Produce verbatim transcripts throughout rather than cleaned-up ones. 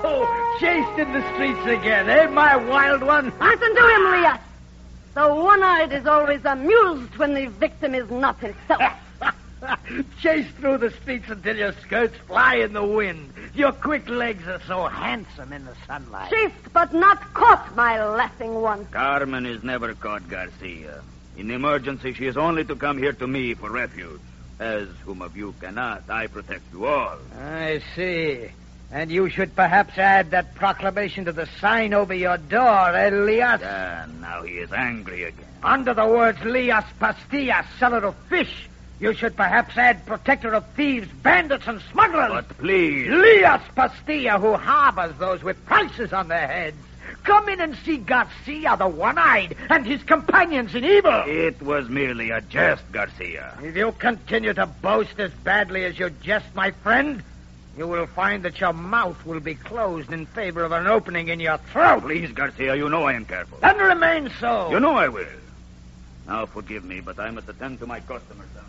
Oh, chased in the streets again, eh, my wild one? Listen to him, Leah. The one-eyed is always amused when the victim is not himself. Chase through the streets until your skirts fly in the wind. Your quick legs are so handsome in the sunlight. Chased but not caught, my laughing one. Carmen is never caught, Garcia. In emergency, she is only to come here to me for refuge. As whom of you cannot, I protect you all. I see. And you should perhaps add that proclamation to the sign over your door, Elias. Ah, now he is angry again. Under the words Lias Pastilla, seller of fish, you should perhaps add protector of thieves, bandits, and smugglers. But please... Lias Pastilla, who harbors those with prices on their heads. Come in and see Garcia, the one-eyed, and his companions in evil. It was merely a jest, Garcia. If you continue to boast as badly as you jest, my friend, you will find that your mouth will be closed in favor of an opening in your throat. Please, Garcia, you know I am careful. Then remain so. You know I will. Now, forgive me, but I must attend to my customers downstairs.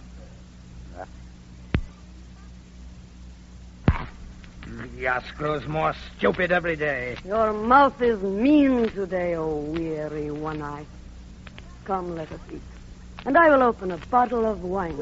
Yas grows more stupid every day. Your mouth is mean today, O weary one-eye. Come, let us eat. And I will open a bottle of wine.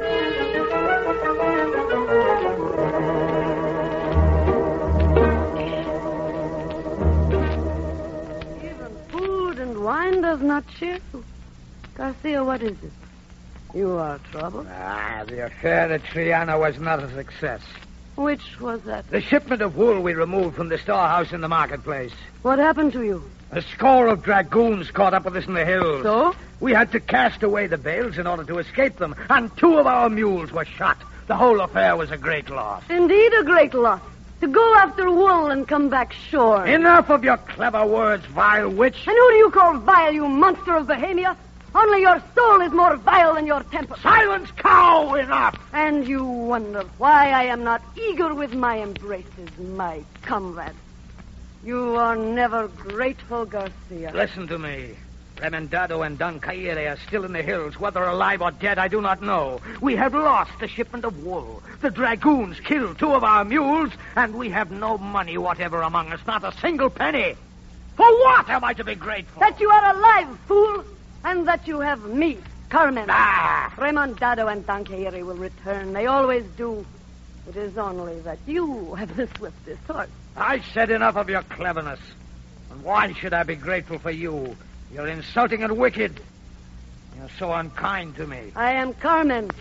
Even food and wine does not cheer you. Garcia, what is it? You are troubled? Ah, the affair at Triana was not a success. Which was that? The shipment of wool we removed from the storehouse in the marketplace. What happened to you? A score of dragoons caught up with us in the hills. So? We had to cast away the bales in order to escape them, and two of our mules were shot. The whole affair was a great loss. Indeed a great loss. To go after wool and come back sure. Enough of your clever words, vile witch. And who do you call vile, you monster of Bohemia? Only your soul is more vile than your temper. Silence, cow! Enough! And you wonder why I am not eager with my embraces, my comrade. You are never grateful, Garcia. Listen to me. Remendado and Don Caire are still in the hills. Whether alive or dead, I do not know. We have lost the shipment of wool. The dragoons killed two of our mules, and we have no money whatever among us, not a single penny. For what am I to be grateful? That you are alive, fool, and that you have me, Carmen. Ah! Remondado and Don Caire will return. They always do. It is only that you have the swiftest horse. I said enough of your cleverness. And why should I be grateful for you? You're insulting and wicked. You're so unkind to me. I am Carmen.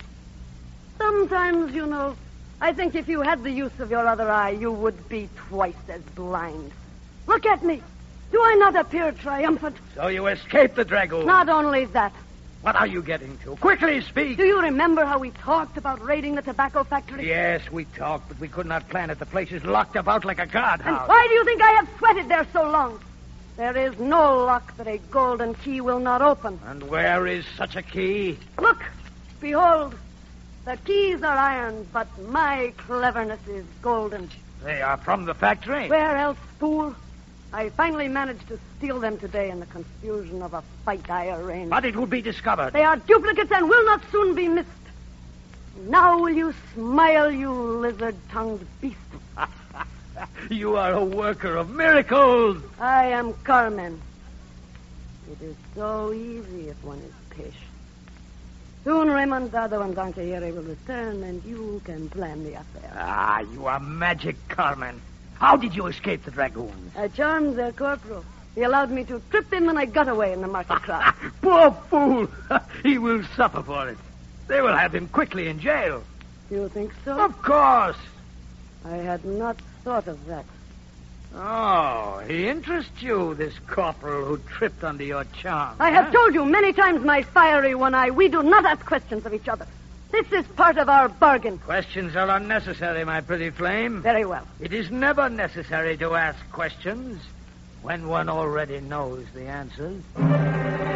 Sometimes, you know, I think if you had the use of your other eye, you would be twice as blind. Look at me. Do I not appear triumphant? So you escaped the dragoon. Not only that. What are you getting to? Quickly speak. Do you remember how we talked about raiding the tobacco factory? Yes, we talked, but we could not plan it. The place is locked about like a guardhouse. And why do you think I have sweated there so long? There is no lock that a golden key will not open. And where is such a key? Look, behold, the keys are iron, but my cleverness is golden. They are from the factory. Where else, fool? I finally managed to steal them today in the confusion of a fight I arranged. But it will be discovered. They are duplicates and will not soon be missed. Now will you smile, you lizard-tongued beast? You are a worker of miracles. I am Carmen. It is so easy if one is patient. Soon Remondado and Don Caire will return, and you can plan the affair. Ah, you are magic, Carmen. How did you escape the dragoons? I charmed their corporal. He allowed me to trip him, and I got away in the market crowd. Poor fool. He will suffer for it. They will have him quickly in jail. You think so? Of course. I had not thought of that. Oh, he interests you, this corporal who tripped under your charm. I huh? have told you many times, my fiery one-eye, we do not ask questions of each other. This is part of our bargain. Questions are unnecessary, my pretty flame. Very well. It is never necessary to ask questions when one already knows the answers.